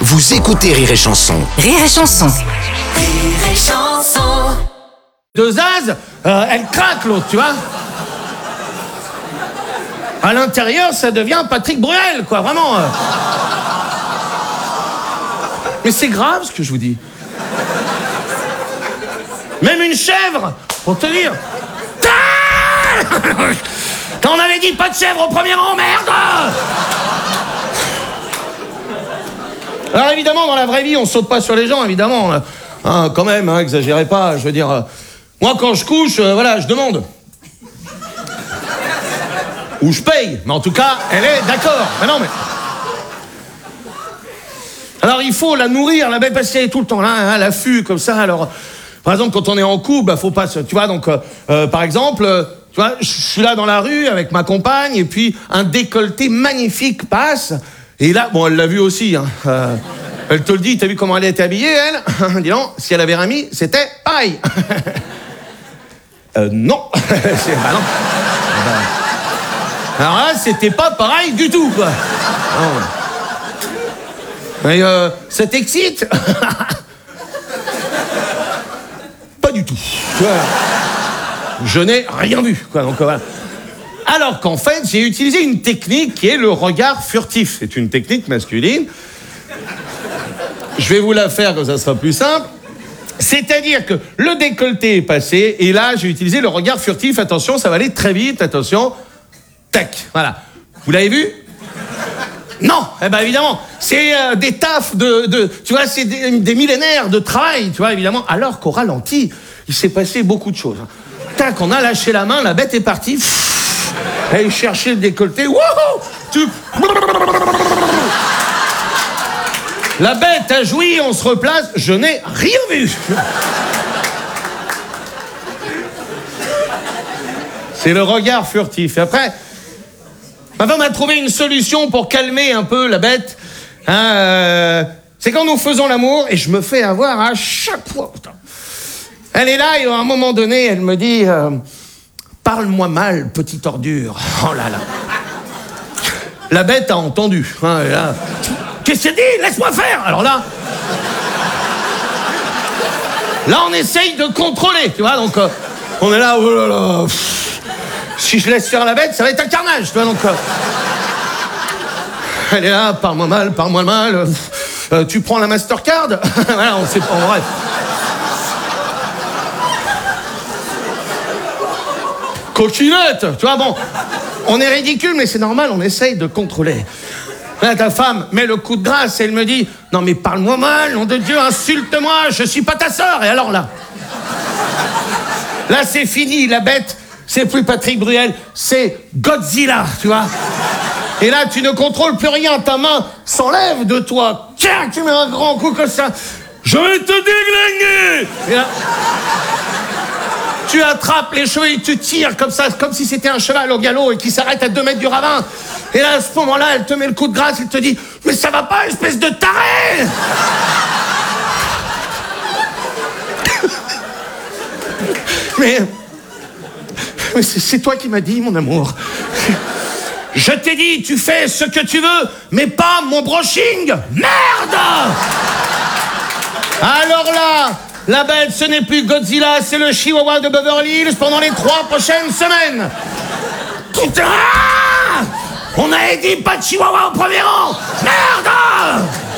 Vous écoutez Rire et Chanson. Rire et Chanson. Rire et Chanson. De Zaz, elle craque l'autre, tu vois. À l'intérieur, ça devient Patrick Bruel, quoi, vraiment. Mais c'est grave ce que je vous dis. Même une chèvre, pour te dire. Quand on avait dit pas de chèvre au premier rang, merde! Alors évidemment, dans la vraie vie, on saute pas sur les gens, évidemment. Hein, quand même, hein, exagérez pas, je veux dire... moi, quand je couche, voilà, je demande. Ou je paye, mais en tout cas, elle est d'accord. Mais non, mais... Alors, il faut la nourrir, la bête, parce qu'elle est tout le temps là, hein, à l'affût, comme ça. Alors, par exemple, quand on est en couple, bah, faut pas se... Tu vois, donc, par exemple... tu vois, je suis là dans la rue avec ma compagne, et puis un décolleté magnifique passe. Et là, bon, elle l'a vu aussi. Hein, elle te le dit, t'as vu comment elle était habillée, elle? Dis donc, si elle avait remis, c'était pareil. Non. Bah non. Alors là, c'était pas pareil du tout, quoi. Non. Mais ça t'excite? Pas du tout. Je n'ai rien vu, quoi. Donc, voilà. Alors qu'en fait, j'ai utilisé une technique qui est le regard furtif. C'est une technique masculine. Je vais vous la faire, comme ça sera plus simple. C'est-à-dire que le décolleté est passé, et là, j'ai utilisé le regard furtif. Attention, ça va aller très vite, attention. Tac, voilà. Vous l'avez vu? Non, eh ben évidemment, c'est des tafs tu vois, c'est des millénaires de travail, tu vois, évidemment. Alors qu'au ralenti, il s'est passé beaucoup de choses. Tac, on a lâché la main, la bête est partie. Elle cherchait le décolleté. Wouhou! La bête a joui, on se replace. Je n'ai rien vu. C'est le regard furtif. Et après, ma femme a trouvé une solution pour calmer un peu la bête. Hein, c'est quand nous faisons l'amour, et je me fais avoir à chaque fois. Putain. Elle est là, et à un moment donné, elle me dit... parle-moi mal, petite ordure. Oh là là. La bête a entendu. Hein, là. Qu'est-ce que tu dis? Laisse-moi faire. Alors là... Là, on essaye de contrôler, tu vois. Donc, on est là, oh là là. Si je laisse faire la bête, ça va être un carnage, tu vois. Donc, elle est là, parle-moi mal, parle-moi mal. Tu prends la Mastercard? Voilà, on sait pas, bref. Coquinette, tu vois, bon, on est ridicule, mais c'est normal, on essaye de contrôler. Là, ta femme met le coup de grâce et elle me dit « Non mais parle-moi mal, nom de Dieu, insulte-moi, je suis pas ta sœur !» Et alors là, c'est fini, la bête, c'est plus Patrick Bruel, c'est Godzilla, tu vois. Et là, tu ne contrôles plus rien, ta main s'enlève de toi. Tiens, tu mets un grand coup comme ça. Je vais te déglinguer. Et là... Tu attrapes les cheveux et tu tires comme ça, comme si c'était un cheval au galop et qui s'arrête à 2 mètres du ravin. Et là, à ce moment-là, elle te met le coup de grâce, elle te dit « Mais ça va pas, espèce de taré !» Mais c'est toi qui m'as dit, mon amour. Je t'ai dit, tu fais ce que tu veux, mais pas mon brushing. Merde! Alors là... La bête, ce n'est plus Godzilla, c'est le Chihuahua de Beverly Hills pendant les 3 prochaines semaines. Putain! On avait dit pas de Chihuahua au premier rang. Merde!